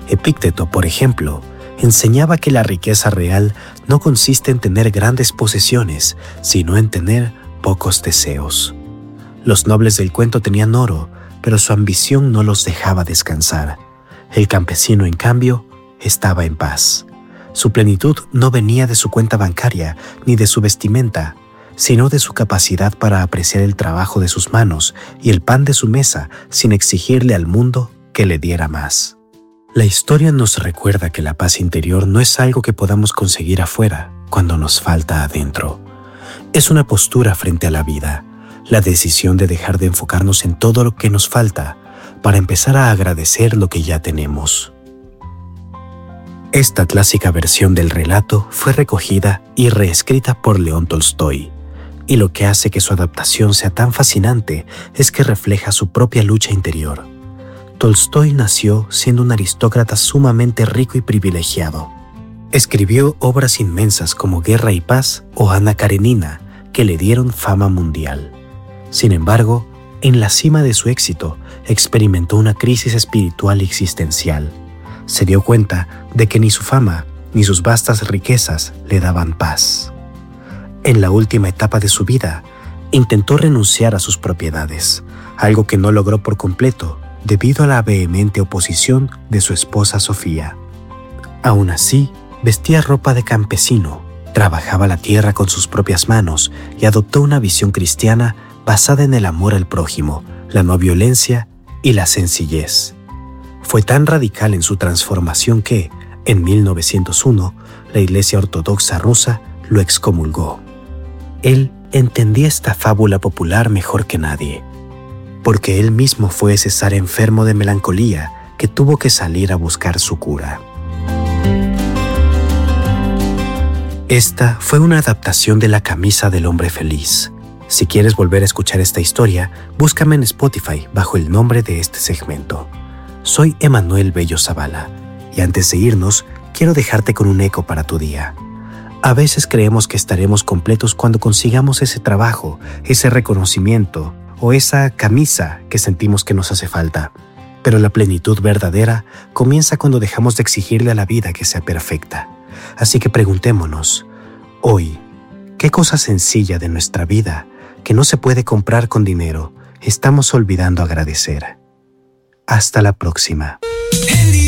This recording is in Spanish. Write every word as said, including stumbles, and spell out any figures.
Epícteto, por ejemplo, enseñaba que la riqueza real no consiste en tener grandes posesiones, sino en tener pocos deseos. Los nobles del cuento tenían oro, pero su ambición no los dejaba descansar. El campesino, en cambio, estaba en paz. Su plenitud no venía de su cuenta bancaria ni de su vestimenta, sino de su capacidad para apreciar el trabajo de sus manos y el pan de su mesa sin exigirle al mundo que le diera más. La historia nos recuerda que la paz interior no es algo que podamos conseguir afuera cuando nos falta adentro. Es una postura frente a la vida, la decisión de dejar de enfocarnos en todo lo que nos falta para empezar a agradecer lo que ya tenemos. Esta clásica versión del relato fue recogida y reescrita por León Tolstói, y lo que hace que su adaptación sea tan fascinante es que refleja su propia lucha interior. Tolstói nació siendo un aristócrata sumamente rico y privilegiado. Escribió obras inmensas como Guerra y Paz o Ana Karenina, que le dieron fama mundial. Sin embargo, en la cima de su éxito, experimentó una crisis espiritual y existencial. Se dio cuenta de que ni su fama ni sus vastas riquezas le daban paz. En la última etapa de su vida, intentó renunciar a sus propiedades, algo que no logró por completo debido a la vehemente oposición de su esposa Sofía. Aún así, vestía ropa de campesino, trabajaba la tierra con sus propias manos y adoptó una visión cristiana basada en el amor al prójimo, la no violencia y la sencillez. Fue tan radical en su transformación que, en mil novecientos uno, la Iglesia Ortodoxa rusa lo excomulgó. Él entendía esta fábula popular mejor que nadie, porque él mismo fue ese zar enfermo de melancolía que tuvo que salir a buscar su cura. Esta fue una adaptación de La camisa del hombre feliz. Si quieres volver a escuchar esta historia, búscame en Spotify bajo el nombre de este segmento. Soy Emanuel Bello Zavala, y antes de irnos, quiero dejarte con un eco para tu día. A veces creemos que estaremos completos cuando consigamos ese trabajo, ese reconocimiento o esa camisa que sentimos que nos hace falta. Pero la plenitud verdadera comienza cuando dejamos de exigirle a la vida que sea perfecta. Así que preguntémonos, hoy, ¿qué cosa sencilla de nuestra vida que no se puede comprar con dinero estamos olvidando agradecer? Hasta la próxima.